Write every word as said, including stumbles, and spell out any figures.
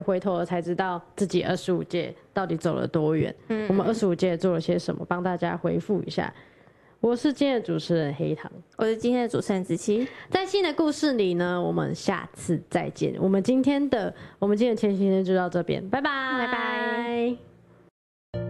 回头了才知道自己二十五届到底走了多远。嗯，我们二十五届做了些什么，帮大家回复一下。我是今天的主持人黑糖， 我是今天的主持人子琪。 在新的故事里呢，我们下次再见。我们今天的我们今天的前行天就到这边，拜拜， 拜拜。